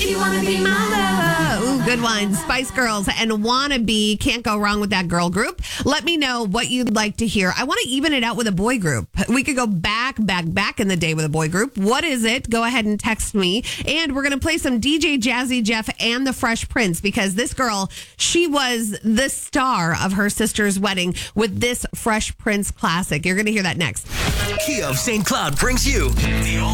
You wanna be my lover. Ooh, good one. Spice Girls and Wannabe. Can't go wrong with that girl group. Let me know what you'd like to hear. I want to even it out with a boy group. We could go back in the day with a boy group. What is it? Go ahead and text me. And we're going to play some DJ Jazzy Jeff and the Fresh Prince, because this girl, she was the star of her sister's wedding with this Fresh Prince classic. You're going to hear that next. Kia of St. Cloud brings you the